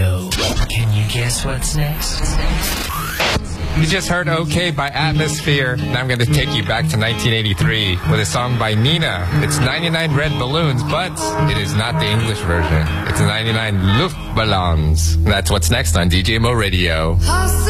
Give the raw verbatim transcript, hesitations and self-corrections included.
Radio. Can you guess what's next? You just heard OK by Atmosphere. Now I'm going to take you back to nineteen eighty-three with a song by Nina. It's ninety-nine Red Balloons, but it is not the English version. It's ninety-nine Luftballons. That's what's next on D J Mo Radio.